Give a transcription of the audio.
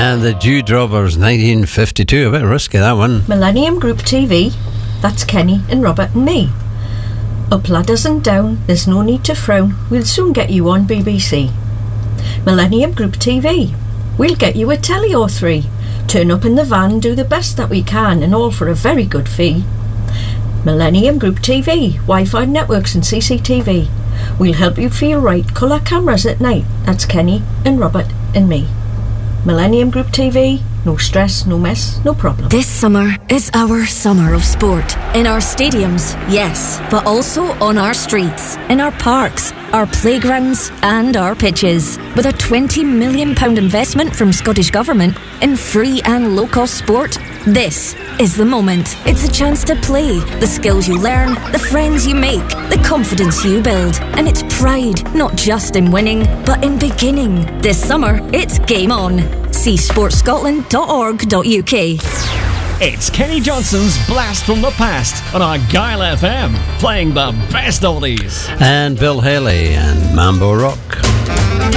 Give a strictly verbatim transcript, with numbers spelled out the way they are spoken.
And the Dewdroppers, nineteen fifty-two. A bit risky, that one. Millennium Group T V. That's Kenny and Robert and me. Up ladders and down, there's no need to frown. We'll soon get you on B B C. Millennium Group T V. We'll get you a telly or three. Turn up in the van, do the best that we can, and all for a very good fee. Millennium Group T V. Wi-Fi networks and C C T V. We'll help you feel right. Colour cameras at night. That's Kenny and Robert and me. Millennium Group T V. No stress, no mess, no problem. This summer is our summer of sport. In our stadiums, yes, but also on our streets, in our parks, our playgrounds and our pitches. With a twenty million pounds investment from Scottish Government in free and low-cost sport, this is the moment. It's a chance to play, the skills you learn, the friends you make, the confidence you build. And it's pride, not just in winning, but in beginning. This summer, it's game on. See sports scotland dot org dot U K. It's Kenny Johnson's Blast from the Past on Argyle F M, playing the best oldies. And Bill Haley and Mambo Rock.